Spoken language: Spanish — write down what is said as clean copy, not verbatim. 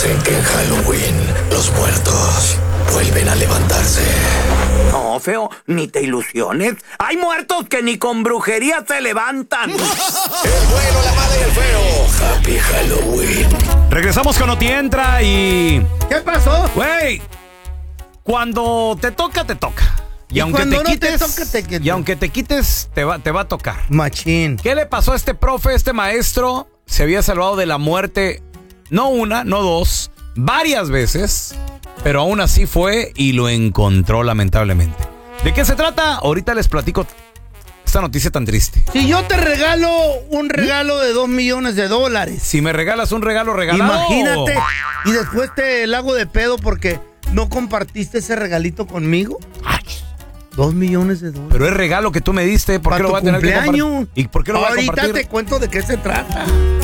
Dicen que en Halloween los muertos vuelven a levantarse. No, feo, ni te ilusiones. Hay muertos que ni con brujería se levantan. El bueno, la mala y el feo. Happy Halloween. Regresamos con Oti Entra y... ¿Qué pasó? Güey, cuando te toca, te toca. Y aunque te quites, y aunque te quites, te va a tocar. Machín. ¿Qué le pasó a este profe, este maestro? Se había salvado de la muerte, no una, no dos, varias veces, pero aún así fue y lo encontró lamentablemente. ¿De qué se trata? Ahorita les platico esta noticia tan triste. Si yo te regalo un regalo de $2 millones. Si me regalas un regalo regalado. Imagínate, y después te hago de pedo porque no compartiste ese regalito conmigo. Ay, $2 millones. pero es regalo que tú me diste, ¿por qué lo voy a tener que compartir? ¿Y por qué lo voy a compartir? Ahorita te cuento de qué se trata.